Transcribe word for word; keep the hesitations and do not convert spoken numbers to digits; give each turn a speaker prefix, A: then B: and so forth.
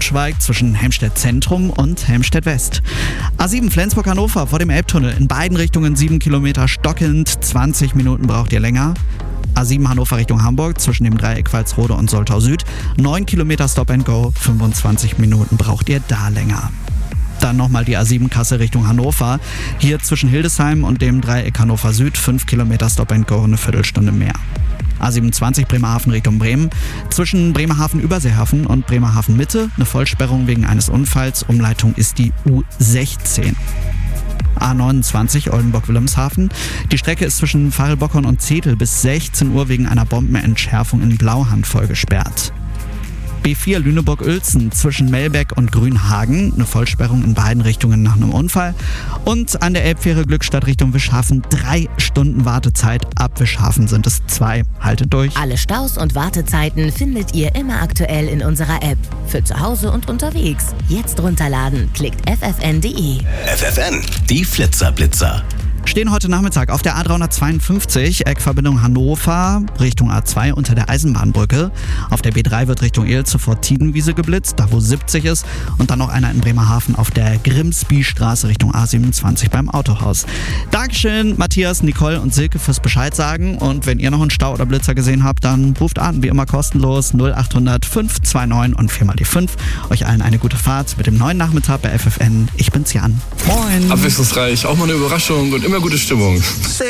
A: Braunschweig zwischen Helmstedt Zentrum und Helmstedt West. A sieben Flensburg-Hannover vor dem Elbtunnel. In beiden Richtungen sieben Kilometer stockend. zwanzig Minuten braucht ihr länger. A sieben Hannover Richtung Hamburg zwischen dem Dreieck Walsrode und Soltau Süd. neun Kilometer Stop and Go. fünfundzwanzig Minuten braucht ihr da länger. Dann nochmal die A sieben Kassel Richtung Hannover. Hier zwischen Hildesheim und dem Dreieck Hannover Süd. fünf Kilometer Stop and Go, eine Viertelstunde mehr. A siebenundzwanzig Bremerhaven Richtung Bremen. Zwischen Bremerhaven-Überseehafen und Bremerhaven-Mitte eine Vollsperrung wegen eines Unfalls. Umleitung ist die U sechzehn. A neunundzwanzig Oldenburg-Wilhelmshaven. Die Strecke ist zwischen Pfarrelbockern und Zetel bis sechzehn Uhr wegen einer Bombenentschärfung in Blauhand voll gesperrt. B vier Lüneburg-Uelzen zwischen Melbeck und Grünhagen. Eine Vollsperrung in beiden Richtungen nach einem Unfall. Und an der Elbfähre Glückstadt Richtung Wischhafen drei Stunden Wartezeit. Ab Wischhafen sind es zwei. Haltet durch.
B: Alle Staus und Wartezeiten findet ihr immer aktuell in unserer App. Für zu Hause und unterwegs. Jetzt runterladen. Klickt f f n punkt d e.
C: F F N, die Flitzerblitzer.
A: Stehen heute Nachmittag auf der A dreihundertzweiundfünfzig, Eckverbindung Hannover, Richtung A zwei unter der Eisenbahnbrücke. Auf der B drei wird Richtung Ilze vor Tiedenwiese geblitzt, da wo siebzig ist. Und dann noch einer in Bremerhaven auf der Grimsby-Straße Richtung A siebenundzwanzig beim Autohaus. Dankeschön, Matthias, Nicole und Silke fürs Bescheid sagen. Und wenn ihr noch einen Stau oder Blitzer gesehen habt, dann ruft an, wie immer kostenlos, null acht hundert fünf zwei neun und vier mal die fünf. Euch allen eine gute Fahrt mit dem neuen Nachmittag bei F F N. Ich bin's Jan. Moin.
D: Abwechslungsreich, auch mal eine Überraschung und immer gute Stimmung.